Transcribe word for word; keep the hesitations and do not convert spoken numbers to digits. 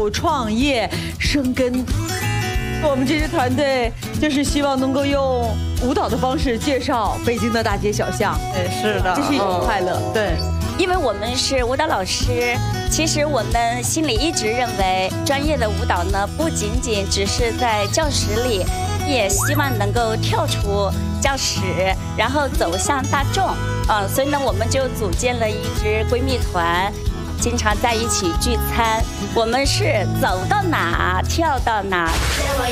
有创业生根。我们这支团队就是希望能够用舞蹈的方式介绍北京的大街小巷。 对，是的， 这是一种快乐。 嗯、对。 因为我们是舞蹈老师，其实我们心里一直认为，专业的舞蹈呢，不仅仅只是在教室里，也希望能够跳出教室，然后走向大众。嗯，所以呢，我们就组建了一支闺蜜团，经常在一起聚餐。我们是走到哪跳到哪。